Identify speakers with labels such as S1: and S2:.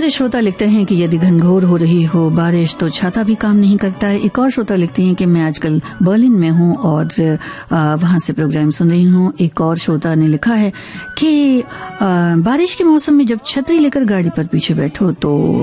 S1: दूसरे श्रोता लिखते हैं कि यदि घनघोर हो रही हो बारिश तो छाता भी काम नहीं करता है। एक और श्रोता लिखते हैं कि मैं आजकल बर्लिन में हूँ और वहां से प्रोग्राम सुन रही हूँ। एक और श्रोता ने लिखा है कि बारिश के मौसम में जब छतरी लेकर गाड़ी पर पीछे बैठो तो